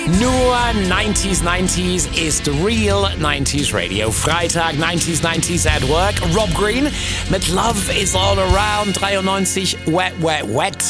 Nur 90s ist Real 90s Radio. Freitag 90s at Work. Rob Green mit Love is All Around 93 Wet Wet Wet.